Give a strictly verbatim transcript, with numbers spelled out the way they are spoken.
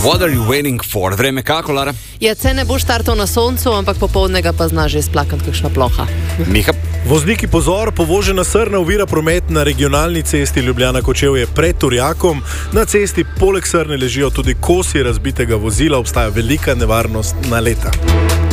What are you waiting for? Vreme kako, Lara? Ja, cene bo štartal na soncu, ampak popoldne ga pa zna že splakati kakšna ploha. Miha? Vozniki pozor, povožena srna ovira promet na regionalni cesti Ljubljana-Kočevje pred Turjakom. Na cesti poleg srne ležijo tudi kosi razbitega vozila, obstaja velika nevarnost naleta.